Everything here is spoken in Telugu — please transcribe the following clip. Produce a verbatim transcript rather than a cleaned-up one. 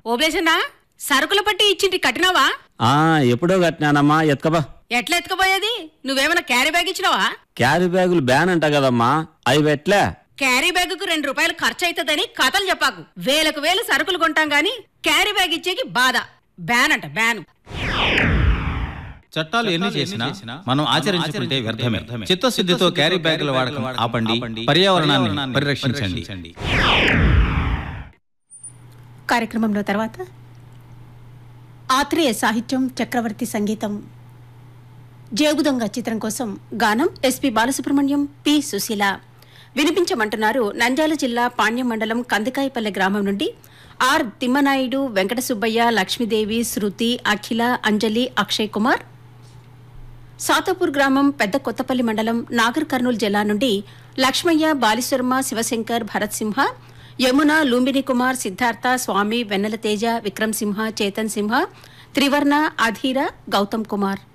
ఓబ్లేసన్నా సరుకుల పట్టి ఇచ్చింటి కట్టినావా? ఆ ఎప్పుడో కట్టినానమ్మా. ఎత్కబా. ఎట్లా ఎత్తుకుపోయేది? నువ్వేమైనా క్యారీ బ్యాగ్ ఇచ్చినావా? క్యారీ బ్యాగులు బ్యాన్ అంట కదమ్మా, అవి పెట్లే. క్యారీ బ్యాగ్ కు రెండు రూపాయలు ఖర్చు అవుతుందని కథలు చెప్పాకు. వేలకు వేలు సరుకులు కొంటాం గాని క్యారీ బ్యాగ్ ఇచ్చేకి బాధ. బ్యాన్ అంట బ్యాన్. చట్టాలు ఎన్ని చేసినా మనం ఆచరించుకుంటే వ్యర్థమే. చిత్తశుద్ధితో క్యారీ బ్యాగుల వాడకం ఆపండి, పర్యావరణాన్ని పరిరక్షించండి. కార్యక్రమంలో తర్వాత ఆత్రేయ సాహిత్యం, చక్రవర్తి సంగీతం, జేగుదొంగ చిత్రం కోసం గానం ఎస్పి బాలసుబ్రహ్మణ్యం, పి సుశీల. వినిపించమంటున్నారు నంద్యాల జిల్లా పాణ్యం మండలం కందికాయపల్లె గ్రామం నుండి ఆర్ తిమ్మనాయుడు, వెంకట సుబ్బయ్య, లక్ష్మీదేవి, శృతి, అఖిల, అంజలి, అక్షయ్ కుమార్. సాతాపూర్ గ్రామం పెద్ద కొత్తపల్లి మండలం నాగర్ కర్నూలు జిల్లా నుండి లక్ష్మయ్య, బాలిశర్మ, శివశంకర్, భరత్ సింహ, యమున, లూంబిని కుమార్, సిద్ధార్థ, స్వామి, వెన్నెల తేజ, విక్రమ్ సింహ, చేతన్ సింహ, త్రివర్ణ, అధీర, గౌతమ్ కుమార్.